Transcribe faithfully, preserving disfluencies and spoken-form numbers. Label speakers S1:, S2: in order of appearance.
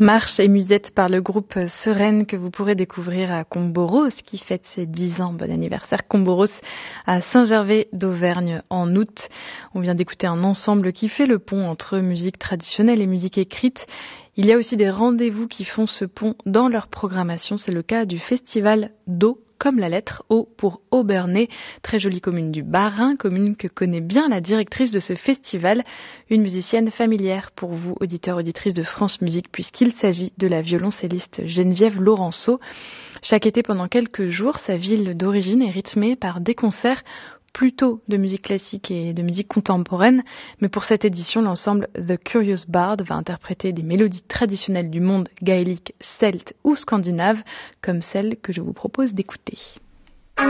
S1: Marche et musette par le groupe Sereine que vous pourrez découvrir à Comboros qui fête ses dix ans. Bon anniversaire Comboros à Saint-Gervais d'Auvergne en août. On vient d'écouter un ensemble qui fait le pont entre musique traditionnelle et musique écrite. Il y a aussi des rendez-vous qui font ce pont dans leur programmation. C'est le cas du festival d'eau, comme la lettre O pour Obernai, très jolie commune du Bas-Rhin, commune que connaît bien la directrice de ce festival, une musicienne familière pour vous, auditeurs, auditrices de France Musique, puisqu'il s'agit de la violoncelliste Geneviève Laurenceau. Chaque été, pendant quelques jours, sa ville d'origine est rythmée par des concerts plutôt de musique classique et de musique contemporaine, mais pour cette édition, l'ensemble The Curious Bard va interpréter des mélodies traditionnelles du monde gaélique, celte ou scandinave, comme celle que je vous propose d'écouter.